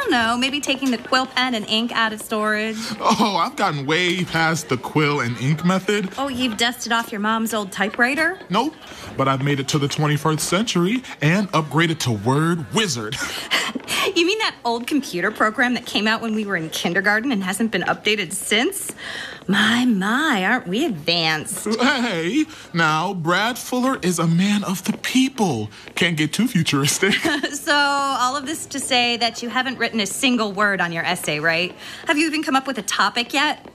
don't know, maybe taking the quill pen and ink out of storage. Oh, I've gotten way past the quill and ink method. Oh, you've dusted off your mom's old typewriter? Nope, but I've made it to the 21st century and upgraded to Word Wizard. You mean that old computer program that came out when we were in kindergarten and hasn't been updated since? My, aren't we advanced? Hey, now, Brad Fuller is a man of the people. Can't get too futuristic. So, all of this to say that you haven't written a single word on your essay, right? Have you even come up with a topic yet?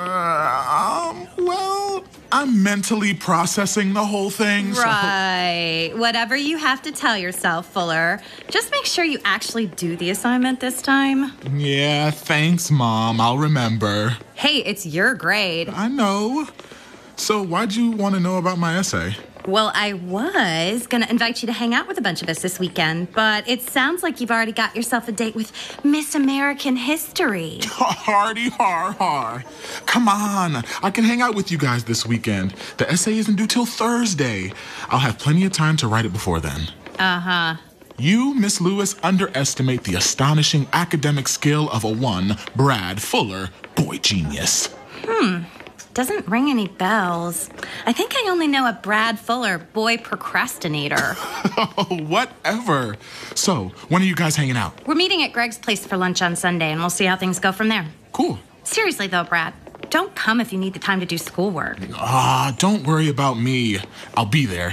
Well, I'm mentally processing the whole thing, so... Right. Whatever you have to tell yourself, Fuller. Just make sure you actually do the assignment this time. Yeah, thanks, Mom. I'll remember. Hey, it's your grade. I know. So why'd you want to know about my essay? Well, I was going to invite you to hang out with a bunch of us this weekend, but it sounds like you've already got yourself a date with Miss American History. Hardy har har. Come on. I can hang out with you guys this weekend. The essay isn't due till Thursday. I'll have plenty of time to write it before then. Uh-huh. You, Miss Lewis, underestimate the astonishing academic skill of a one, Brad Fuller, boy genius. Doesn't ring any bells. I think I only know a Brad Fuller, boy procrastinator. Whatever. So, when are you guys hanging out? We're meeting at Greg's place for lunch on Sunday, and we'll see how things go from there. Cool. Seriously, though, Brad, don't come if you need the time to do schoolwork. Don't worry about me. I'll be there.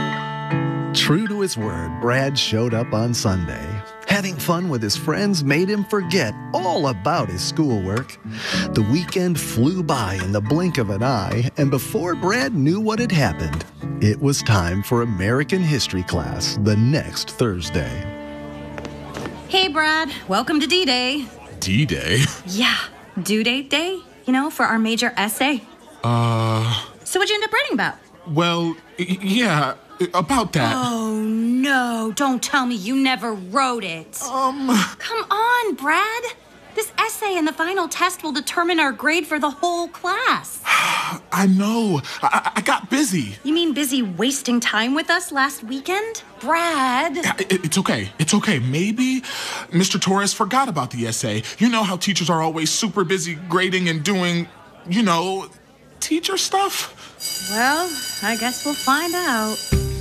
True to his word, Brad showed up on Sunday. Having fun with his friends made him forget all about his schoolwork. The weekend flew by in the blink of an eye, and before Brad knew what had happened, it was time for American History class the next Thursday. Hey, Brad, welcome to D-Day. D-Day? Yeah, due date day, you know, for our major essay. So what'd you end up writing about? Well, yeah, about that. Oh, no, don't tell me you never wrote it. Come on, Brad. This essay and the final test will determine our grade for the whole class. I know. I got busy. You mean busy wasting time with us last weekend? Brad. It's okay. It's okay. Maybe Mr. Torres forgot about the essay. You know how teachers are always super busy grading and doing, teacher stuff? Well, I guess we'll find out.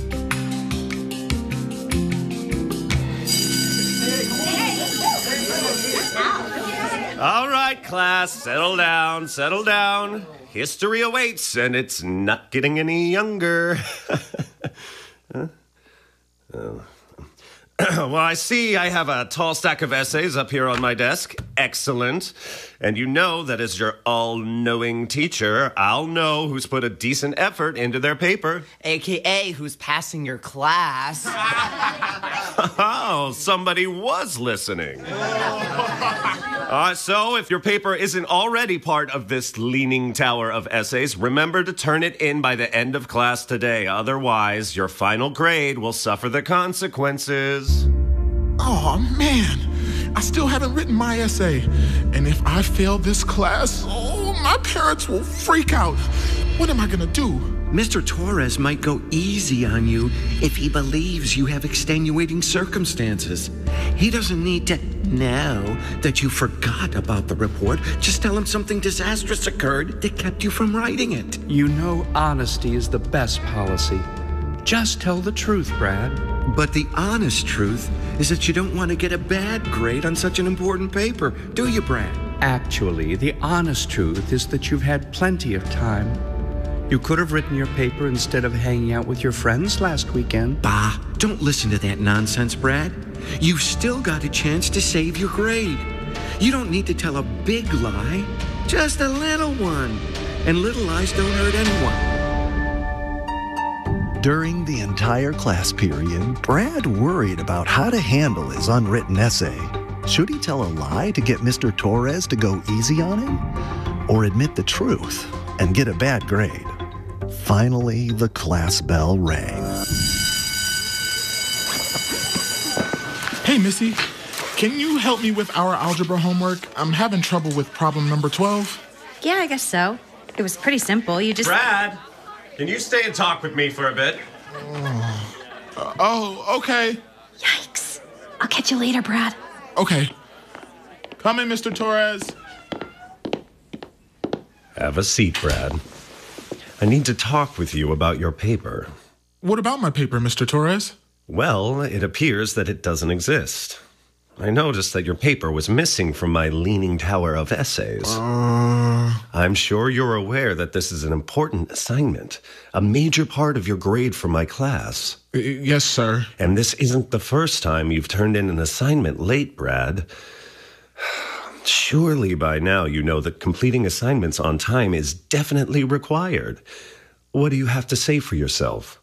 All right, class, settle down, settle down. History awaits, and it's not getting any younger. Well, I see I have a tall stack of essays up here on my desk. Excellent. And you know that as your all-knowing teacher, I'll know who's put a decent effort into their paper. AKA who's passing your class. Oh, somebody was listening. So if your paper isn't already part of this leaning tower of essays, remember to turn it in by the end of class today. Otherwise, your final grade will suffer the consequences. Oh, man. I still haven't written my essay. And if I fail this class, my parents will freak out. What am I going to do? Mr. Torres might go easy on you if he believes you have extenuating circumstances. He doesn't need to know that you forgot about the report. Just tell him something disastrous occurred that kept you from writing it. You know honesty is the best policy. Just tell the truth, Brad. But the honest truth is that you don't want to get a bad grade on such an important paper, do you, Brad? Actually, the honest truth is that you've had plenty of time. You could have written your paper instead of hanging out with your friends last weekend. Bah, don't listen to that nonsense, Brad. You've still got a chance to save your grade. You don't need to tell a big lie, just a little one. And little lies don't hurt anyone. During the entire class period, Brad worried about how to handle his unwritten essay. Should he tell a lie to get Mr. Torres to go easy on him? Or admit the truth and get a bad grade? Finally, the class bell rang. Hey, Missy, can you help me with our algebra homework? I'm having trouble with problem number 12. Yeah, I guess so. It was pretty simple. You just... Brad, can you stay and talk with me for a bit? Okay. Yikes. I'll catch you later, Brad. Okay. Come in, Mr. Torres. Have a seat, Brad. I need to talk with you about your paper. What about my paper, Mr. Torres? Well, it appears that it doesn't exist. I noticed that your paper was missing from my Leaning Tower of Essays. I'm sure you're aware that this is an important assignment, a major part of your grade for my class. Yes, sir. And this isn't the first time you've turned in an assignment late, Brad. Surely by now you know that completing assignments on time is definitely required. What do you have to say for yourself?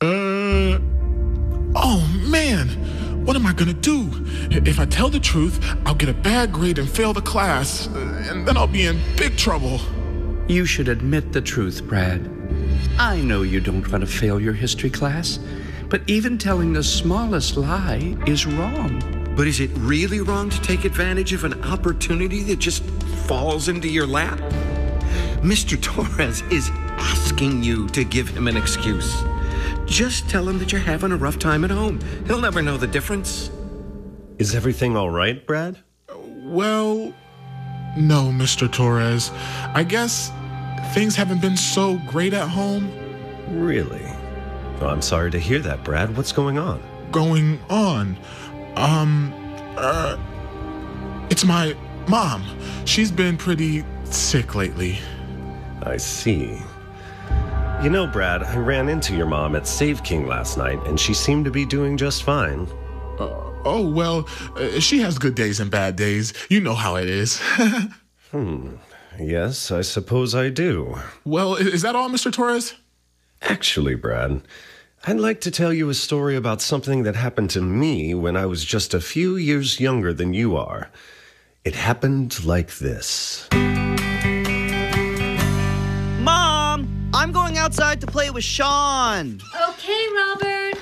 Oh, man. What am I gonna do? If I tell the truth, I'll get a bad grade and fail the class, and then I'll be in big trouble. You should admit the truth, Brad. I know you don't want to fail your history class, but even telling the smallest lie is wrong. But is it really wrong to take advantage of an opportunity that just falls into your lap? Mr. Torres is asking you to give him an excuse. Just tell him that you're having a rough time at home. He'll never know the difference. Is everything all right, Brad? Well, no, Mr. Torres. I guess things haven't been so great at home. Really? Oh, I'm sorry to hear that, Brad. What's going on? Going on? It's my mom. She's been pretty sick lately. I see. You know, Brad, I ran into your mom at Save King last night, and she seemed to be doing just fine. She has good days and bad days. You know how it is. Yes, I suppose I do. Well, is that all, Mr. Torres? Actually, Brad, I'd like to tell you a story about something that happened to me when I was just a few years younger than you are. It happened like this. Mom, I'm going outside to play with Sean. Okay, Robert.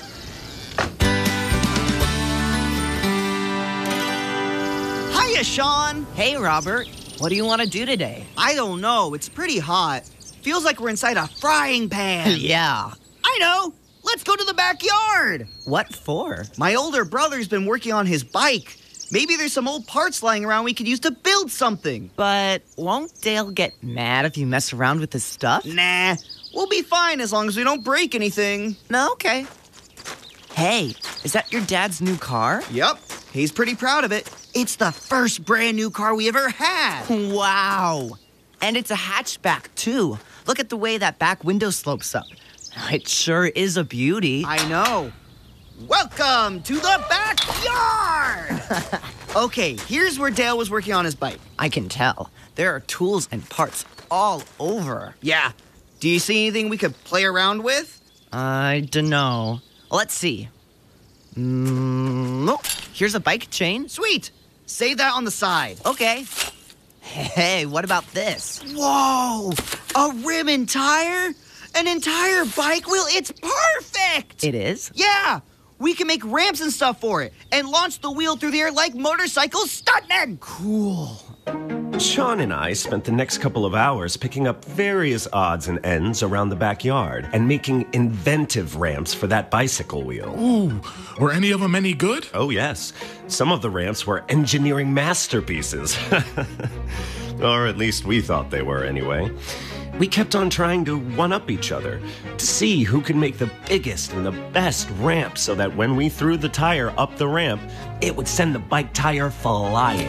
Hiya, Sean. Hey, Robert. What do you want to do today? I don't know. It's pretty hot. Feels like we're inside a frying pan. Yeah. I know. Let's go to the backyard. What for? My older brother's been working on his bike. Maybe there's some old parts lying around we could use to build something. But won't Dale get mad if you mess around with his stuff? Nah, we'll be fine as long as we don't break anything. No, okay. Hey, is that your dad's new car? Yep, he's pretty proud of it. It's the first brand new car we ever had. Wow. And it's a hatchback, too. Look at the way that back window slopes up. It sure is a beauty. I know. Welcome to the backyard! Okay, here's where Dale was working on his bike. I can tell. There are tools and parts all over. Yeah. Do you see anything we could play around with? I dunno. Let's see. Nope. Here's a bike chain. Sweet. Save that on the side. Okay. Hey, what about this? Whoa! A rim and tire? An entire bike wheel? It's perfect! It is? Yeah! We can make ramps and stuff for it and launch the wheel through the air like motorcycle stuntmen! Cool. Sean and I spent the next couple of hours picking up various odds and ends around the backyard and making inventive ramps for that bicycle wheel. Ooh, were any of them any good? Oh, yes. Some of the ramps were engineering masterpieces. Or at least we thought they were anyway. We kept on trying to one-up each other to see who could make the biggest and the best ramp so that when we threw the tire up the ramp, it would send the bike tire flying.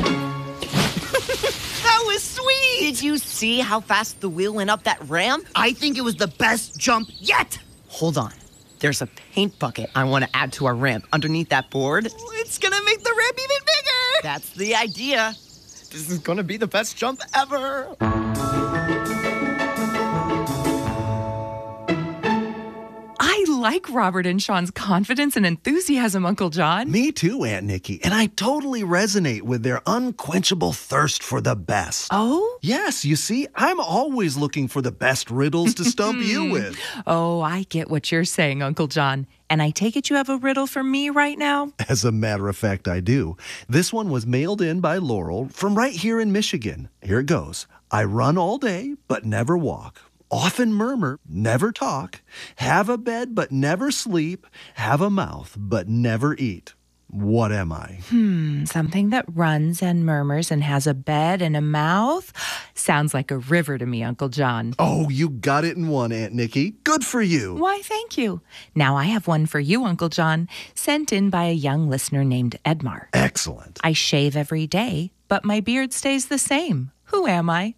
That was sweet! Did you see how fast the wheel went up that ramp? I think it was the best jump yet! Hold on. There's a paint bucket I want to add to our ramp underneath that board. It's gonna make the ramp even bigger! That's the idea. This is gonna be the best jump ever. I like Robert and Sean's confidence and enthusiasm, Uncle John. Me too, Aunt Nikki, and I totally resonate with their unquenchable thirst for the best. Oh? Yes, you see, I'm always looking for the best riddles to stump you with. Oh, I get what you're saying, Uncle John. And I take it you have a riddle for me right now? As a matter of fact, I do. This one was mailed in by Laurel from right here in Michigan. Here it goes. I run all day, but never walk. Often murmur, never talk. Have a bed, but never sleep. Have a mouth, but never eat. What am I? Something that runs and murmurs and has a bed and a mouth. Sounds like a river to me, Uncle John. Oh, you got it in one, Aunt Nikki. Good for you. Why, thank you. Now I have one for you, Uncle John, sent in by a young listener named Edmar. Excellent. I shave every day, but my beard stays the same. Who am I?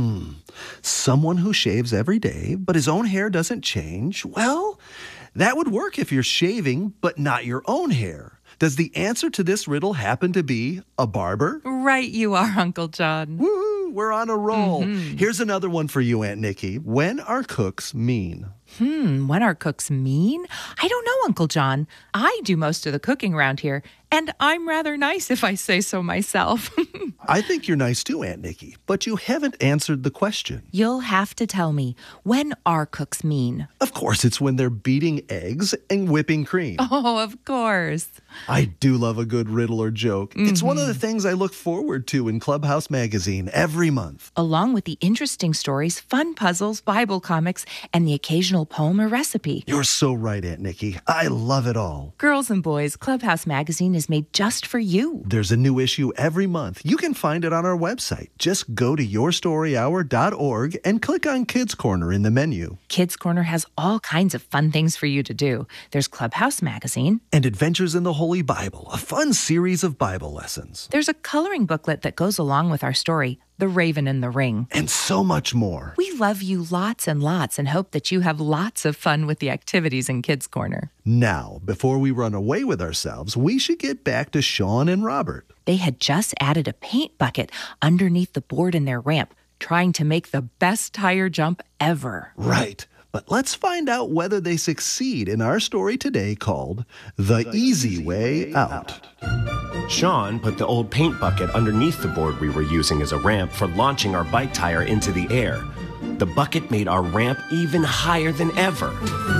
Someone who shaves every day, but his own hair doesn't change. Well, that would work if you're shaving, but not your own hair. Does the answer to this riddle happen to be a barber? Right you are, Uncle John. Woo, we're on a roll. Here's another one for you, Aunt Nikki. When are cooks mean? When are cooks mean? I don't know, Uncle John. I do most of the cooking around here, and I'm rather nice if I say so myself. I think you're nice too, Aunt Nikki, but you haven't answered the question. You'll have to tell me, when are cooks mean? Of course, it's when they're beating eggs and whipping cream. Oh, of course. I do love a good riddle or joke. It's one of the things I look forward to in Clubhouse Magazine every month. Along with the interesting stories, fun puzzles, Bible comics, and the occasional poem or recipe. You're so right, Aunt Nikki. I love it all. Girls and boys, Clubhouse Magazine is made just for you. There's a new issue every month. You can find it on our website. Just go to yourstoryhour.org and click on Kids Corner in the menu. Kids Corner has all kinds of fun things for you to do. There's Clubhouse Magazine. And Adventures in the Holy Bible, a fun series of Bible lessons. There's a coloring booklet that goes along with our story, The Raven and the Ring. And so much more. We love you lots and lots and hope that you have lots of fun with the activities in Kids Corner. Now, before we run away with ourselves, we should get back to Sean and Robert. They had just added a paint bucket underneath the board in their ramp, trying to make the best tire jump ever. Right. But let's find out whether they succeed in our story today called The Easy Way Out. Sean put the old paint bucket underneath the board we were using as a ramp for launching our bike tire into the air. The bucket made our ramp even higher than ever.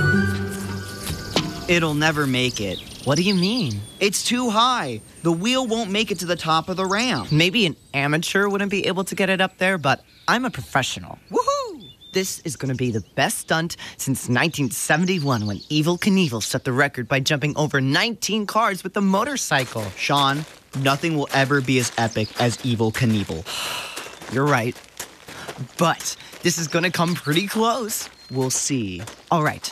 It'll never make it. What do you mean? It's too high. The wheel won't make it to the top of the ramp. Maybe an amateur wouldn't be able to get it up there, but I'm a professional. Woohoo! This is going to be the best stunt since 1971 when Evel Knievel set the record by jumping over 19 cars with a motorcycle. Sean, nothing will ever be as epic as Evel Knievel. You're right. But this is going to come pretty close. We'll see. All right.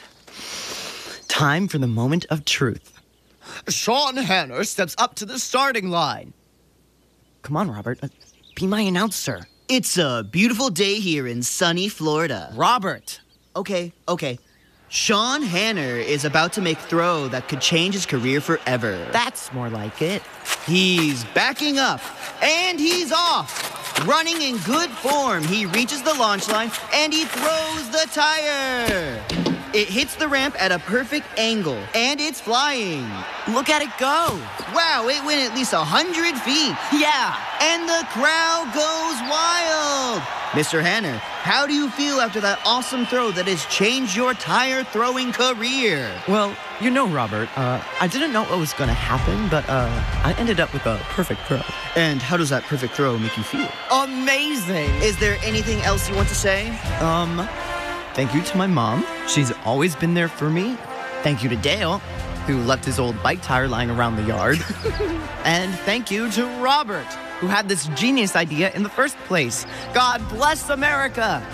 Time for the moment of truth. Sean Hanner steps up to the starting line. Come on, Robert. Be my announcer. It's a beautiful day here in sunny Florida. Robert. Okay. Sean Hanner is about to make a throw that could change his career forever. That's more like it. He's backing up, and he's off. Running in good form, he reaches the launch line, and he throws the tire. It hits the ramp at a perfect angle, and it's flying. Look at it go. Wow, it went at least 100 feet. Yeah. And the crowd goes wild. Mr. Hanner, how do you feel after that awesome throw that has changed your tire throwing career? Well, you know, Robert, I didn't know what was going to happen, but I ended up with a perfect throw. And how does that perfect throw make you feel? Amazing. Is there anything else you want to say? Thank you to my mom. She's always been there for me. Thank you to Dale, who left his old bike tire lying around the yard. And thank you to Robert, who had this genius idea in the first place. God bless America.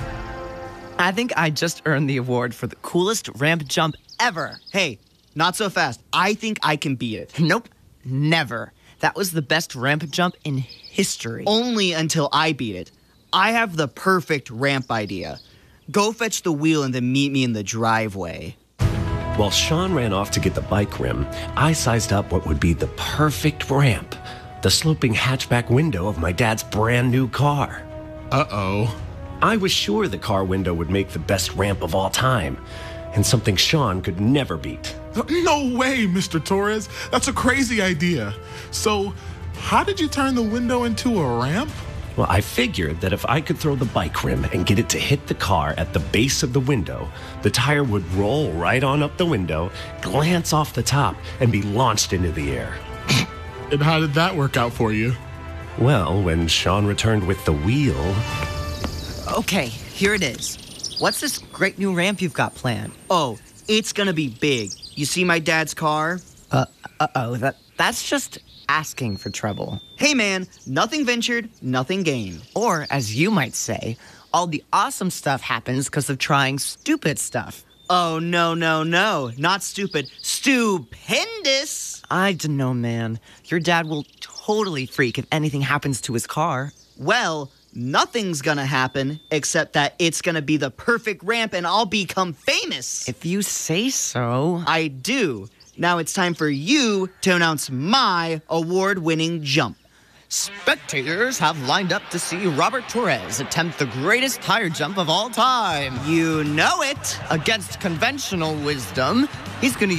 I think I just earned the award for the coolest ramp jump ever. Hey, not so fast. I think I can beat it. Nope, never. That was the best ramp jump in history. Only until I beat it. I have the perfect ramp idea. Go fetch the wheel and then meet me in the driveway. While Sean ran off to get the bike rim, I sized up what would be the perfect ramp. The sloping hatchback window of my dad's brand new car. Uh-oh. I was sure the car window would make the best ramp of all time, and something Sean could never beat. No way, Mr. Torres. That's a crazy idea. So, how did you turn the window into a ramp? Well, I figured that if I could throw the bike rim and get it to hit the car at the base of the window, the tire would roll right on up the window, glance off the top, and be launched into the air. And how did that work out for you? Well, when Sean returned with the wheel... Okay, here it is. What's this great new ramp you've got planned? Oh, it's gonna be big. You see my dad's car? Uh-oh, That's just asking for trouble. Hey man, nothing ventured, nothing gained. Or, as you might say, all the awesome stuff happens because of trying stupid stuff. Oh, no, not stupid. Stupendous! I don't know, man. Your dad will totally freak if anything happens to his car. Well, nothing's gonna happen except that it's gonna be the perfect ramp and I'll become famous. If you say so. I do. Now it's time for you to announce my award-winning jump. Spectators have lined up to see Robert Torres attempt the greatest tire jump of all time. You know it. Against conventional wisdom, he's going to